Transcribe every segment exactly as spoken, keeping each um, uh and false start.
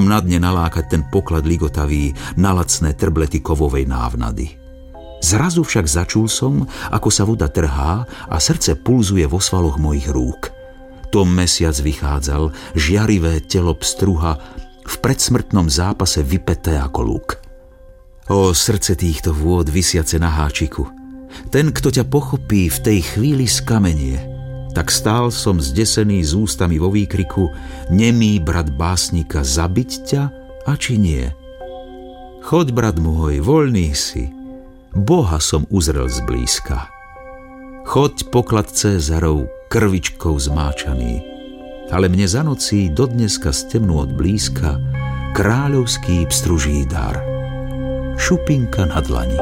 Mám na dne nalákať ten poklad ligotavý na lacné trblety kovovej návnady. Zrazu však začul som, ako sa voda trhá a srdce pulzuje vo svaloch mojich rúk. To mesiac vychádzal, žiarivé telo pstruha, v predsmrtnom zápase vypeté ako luk. O srdce týchto vôd visiace na háčiku. Ten, kto ťa pochopí, v tej chvíli skamenie. Tak stál som zdesený s ústami vo výkriku: nemý brat básnika, zabiť ťa, a či nie? Choď, brat môj, voľný si. Boha som uzrel zblízka. Choď, poklad Cézarov, krvičkou zmáčaný. Ale mne za nocí dodneska stemnú od blízka kráľovský pstruží dar. Šupinka na dlani.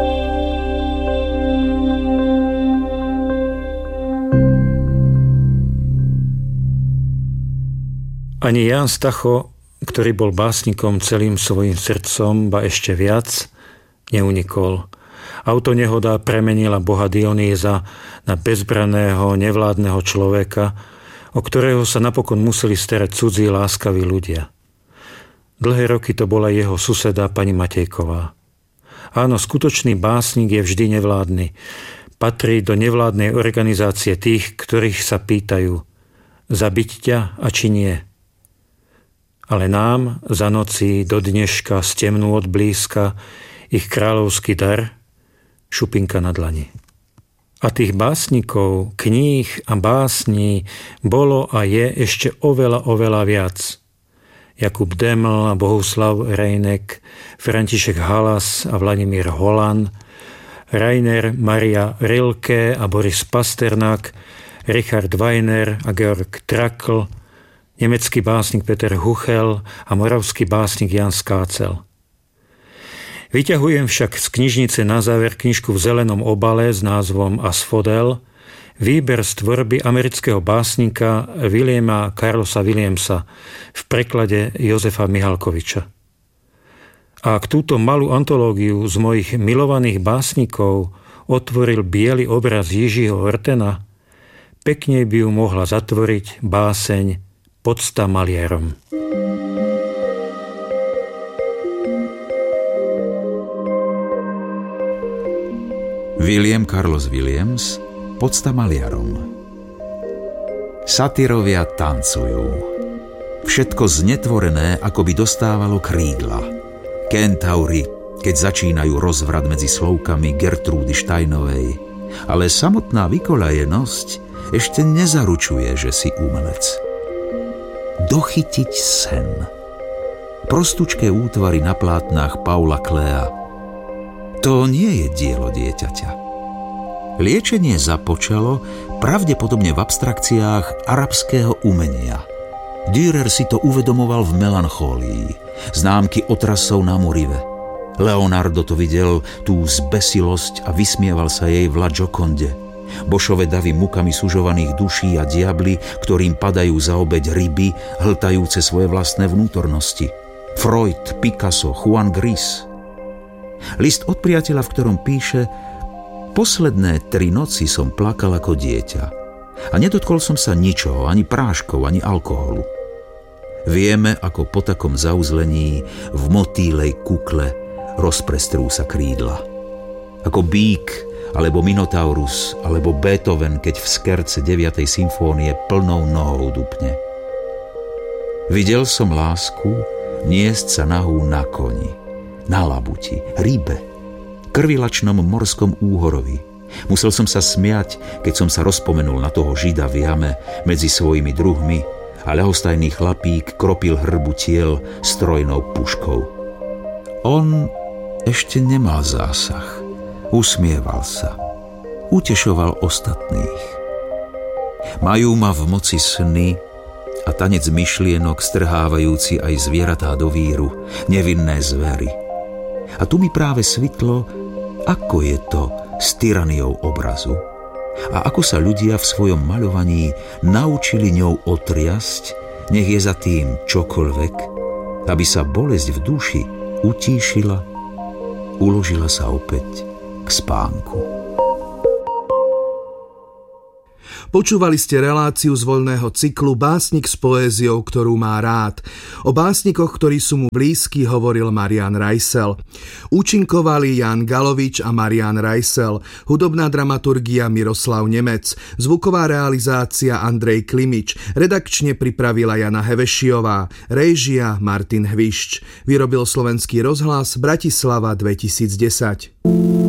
Ani Ján Stacho, ktorý bol básnikom celým svojim srdcom, ba ešte viac, neunikol. Autonehoda premenila boha Dionýza na bezbraného, nevládneho človeka, o ktorého sa napokon museli starať cudzí láskaví ľudia. Dlhé roky to bola jeho suseda pani Matejková. Áno, skutočný básnik je vždy nevládny. Patrí do nevládnej organizácie tých, ktorých sa pýtajú: zabiť ťa, a či nie? Ale nám za noci do dneška stemnú od blízka ich kráľovský dar, šupinka na dlani. A tých básnikov, kníh a básní bolo a je ešte oveľa, oveľa viac. Jakub Deml a Bohuslav Rejnek, František Halas a Vladimír Holan, Rainer Maria Rilke a Boris Pasternák, Richard Weiner a Georg Trakl, nemecký básnik Peter Huchel a moravský básnik Jan Skácel. Vyťahujem však z knižnice na záver knižku v zelenom obale s názvom Asphodel, výber z tvorby amerického básnika Williama Carlosa Williamsa v preklade Jozefa Mihalkoviča. A ak túto malú antológiu z mojich milovaných básnikov otvoril biely obraz Jiřího Ortena, pekne by ju mohla zatvoriť báseň Podsta maliarom. William Carlos Williams, Podsta maliarom. Satyrovia tancujú. Všetko znetvorené, ako by dostávalo krídla. Kentauri, keď začínajú rozvrat medzi slovkami Gertrúdy Steinovej. Ale samotná vykolajenosť ešte nezaručuje, že si umelec. Dochytiť sen. Prostučké útvary na plátnách Paula Klea. To nie je dielo dieťaťa. Liečenie započalo pravdepodobne v abstrakciách arabského umenia. Dürer si to uvedomoval v melanchólii, známky otrasov na Murive. Leonardo to videl, tú zbesilosť, a vysmieval sa jej v La Gioconde. Bošove davy mukami sužovaných duší a diabli, ktorým padajú za obeť ryby, hltajúce svoje vlastné vnútornosti. Freud, Picasso, Juan Gris. List od priateľa, v ktorom píše: posledné tri noci som plakal ako dieťa a nedotkol som sa ničoho, ani práškov, ani alkoholu. Vieme, ako po takom zauzlení v motýlej kukle rozprestrú sa krídla. Ako bík, alebo Minotaurus, alebo Beethoven, keď v skerce deviatej symfónie plnou nohou dupne. Videl som lásku niesť sa nahú na koni, na labuti, rybe, krvilačnom morskom úhorovi. Musel som sa smiať, keď som sa rozpomenul na toho Žida v jame medzi svojimi druhmi a ľahostajný chlapík kropil hrbu tiel strojnou puškou. On ešte nemal zásah. Usmieval sa. Utešoval ostatných. Majú ma v moci sny a tanec myšlienok strhávajúci aj zvieratá do víru, nevinné zvery. A tu mi práve svitlo, ako je to s tyraniou obrazu a ako sa ľudia v svojom maľovaní naučili ňou otriasť, nech je za tým čokoľvek, aby sa bolesť v duši utíšila, uložila sa opäť k spánku. Počúvali ste reláciu z voľného cyklu Básnik s poéziou, ktorú má rád. O básnikoch, ktorí sú mu blízki, hovoril Marián Rajsel. Účinkovali Jan Galovič a Marián Rajsel, hudobná dramaturgia Miroslav Nemec, zvuková realizácia Andrej Klimič, redakčne pripravila Jana Hevešiová, réžia Martin Hvišč. Vyrobil Slovenský rozhlas Bratislava dvetisícdesať.